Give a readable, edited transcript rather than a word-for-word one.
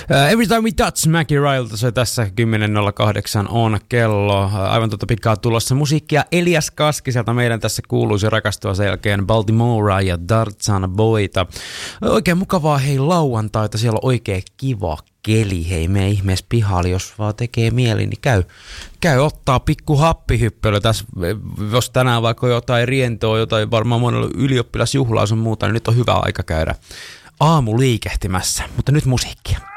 Every Time We Touch, Mackie Rylta se tässä 10.08 on kello. Aivan pikaa tulossa musiikkia Elias Kaskiselta, meidän tässä kuuluisi rakastua sen jälkeen Baltimora ja Tarzan Boyta. Oikein mukavaa hei lauantaita, siellä on oikein kiva keli. Hei, mene ihmeessä pihalle, jos vaan tekee mieli, niin käy ottaa pikku happihyppely tässä, jos tänään vaikka jotain rientoa, jotain varmaan monella ylioppilasjuhlaa sun muuta, niin nyt on hyvä aika käydä aamu liikehtimässä, mutta nyt musiikkia.